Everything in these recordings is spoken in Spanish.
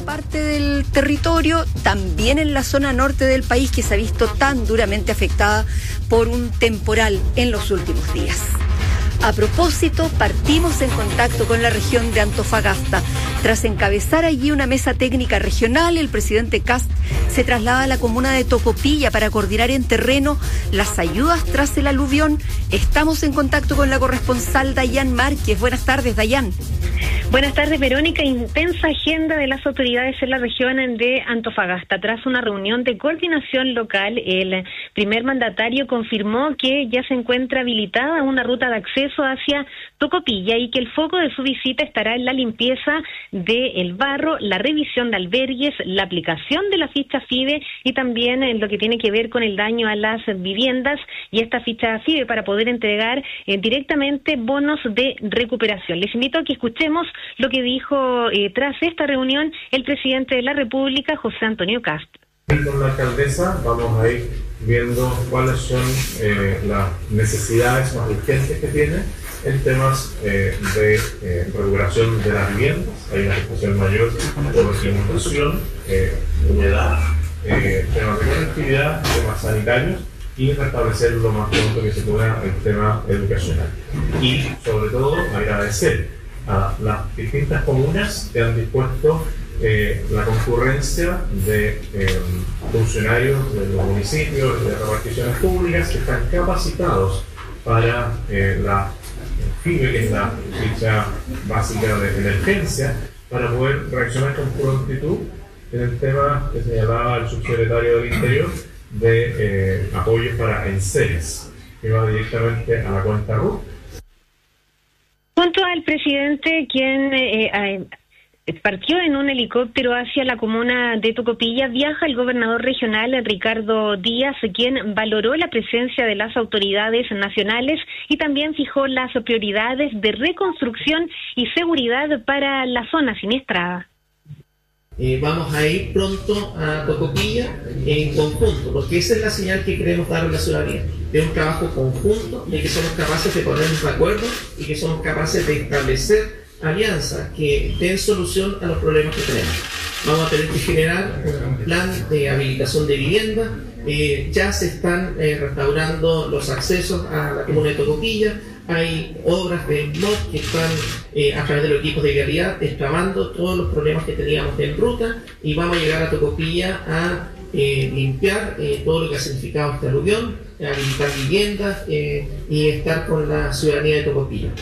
parte del territorio, también en la zona norte del país, que se ha visto tan duramente afectada por un temporal en los últimos días. A propósito, partimos en contacto con la región de Antofagasta. Tras encabezar allí una mesa técnica regional, el presidente Kast se traslada a la comuna de Tocopilla para coordinar en terreno las ayudas tras el aluvión. Estamos en contacto con la corresponsal Dayan Márquez. Buenas tardes, Dayan. Buenas tardes, Verónica. Intensa agenda de las autoridades en la región de Antofagasta. Tras una reunión de coordinación local, el primer mandatario confirmó que ya se encuentra habilitada una ruta de acceso hacia Tocopilla y que el foco de su visita estará en la limpieza del barro, la revisión de albergues, la aplicación de la ficha FIDE y también en lo que tiene que ver con el daño a las viviendas y esta ficha FIDE para poder entregar directamente bonos de recuperación. Les invito a que escuchemos lo que dijo tras esta reunión el presidente de la República, José Antonio Kast. Con la alcaldesa vamos a ir viendo cuáles son las necesidades más urgentes que tiene en temas de regulación de las viviendas. Hay una afectación mayor por inundación, humedad, temas de conectividad, temas sanitarios y restablecer lo más pronto que se pueda el tema educacional. Y sobre todo agradecer a las distintas comunas que han dispuesto la concurrencia de funcionarios de los municipios, de reparticiones públicas que están capacitados para la FIBE, que es la ficha básica de emergencia, para poder reaccionar con prontitud en el tema que señalaba el subsecretario del Interior de apoyo para enseres, que va directamente a la cuenta RUT. Junto al presidente, quien partió en un helicóptero hacia la comuna de Tocopilla, viaja el gobernador regional Ricardo Díaz, quien valoró la presencia de las autoridades nacionales y también fijó las prioridades de reconstrucción y seguridad para la zona siniestrada. Vamos a ir pronto a Tocopilla en conjunto, porque esa es la señal que queremos dar a la ciudadanía, de un trabajo conjunto, de que somos capaces de ponernos de acuerdo y que somos capaces de establecer alianzas que den solución a los problemas que tenemos. Vamos a tener que generar un plan de habilitación de vivienda. Ya se están restaurando los accesos a la comuna de Tocopilla. Hay obras de MOD que están a través de los equipos de vialidad destrabando todos los problemas que teníamos en ruta, y vamos a llegar a Tocopilla a limpiar todo lo que ha significado este aluvión, habilitar viviendas y estar con la ciudadanía de Tocopilla.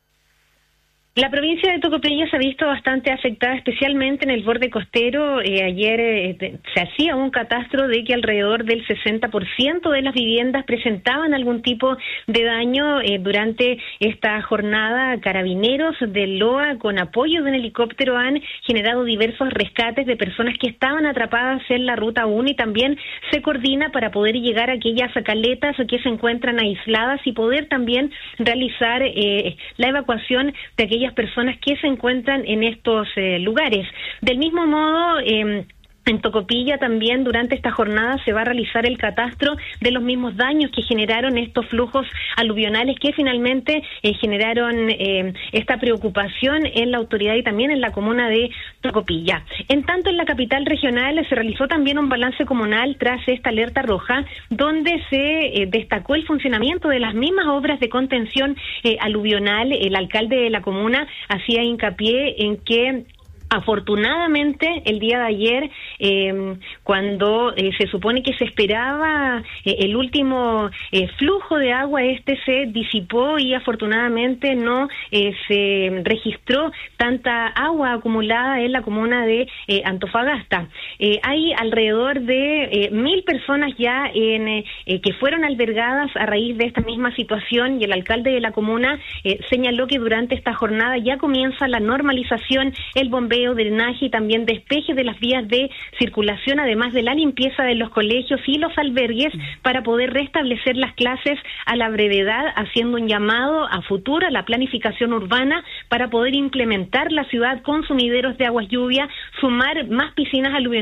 La provincia de Tocopilla se ha visto bastante afectada, especialmente en el borde costero. Ayer se hacía un catastro de que alrededor del 60% de las viviendas presentaban algún tipo de daño. Durante esta jornada, carabineros del LOA, con apoyo de un helicóptero, han generado diversos rescates de personas que estaban atrapadas en la Ruta 1 y también se coordina para poder llegar a aquellas caletas que se encuentran aisladas y poder también realizar la evacuación de aquellas personas que se encuentran en estos lugares. Del mismo modo, en Tocopilla también durante esta jornada se va a realizar el catastro de los mismos daños que generaron estos flujos aluvionales que finalmente generaron esta preocupación en la autoridad y también en la comuna de Tocopilla. En tanto, en la capital regional se realizó también un balance comunal tras esta alerta roja, donde se destacó el funcionamiento de las mismas obras de contención aluvional. El alcalde de la comuna hacía hincapié en que afortunadamente, el día de ayer, cuando se supone que se esperaba el último flujo de agua, se disipó y afortunadamente no se registró tanta agua acumulada en la comuna de Antofagasta. Hay alrededor de 1.000 personas ya que fueron albergadas a raíz de esta misma situación, y el alcalde de la comuna señaló que durante esta jornada ya comienza la normalización, el bombeo, drenaje y también despeje de las vías de circulación, además de la limpieza de los colegios y los albergues para poder restablecer las clases a la brevedad, haciendo un llamado a futuro a la planificación urbana para poder implementar la ciudad con sumideros de aguas lluvia, sumar más piscinas aluviales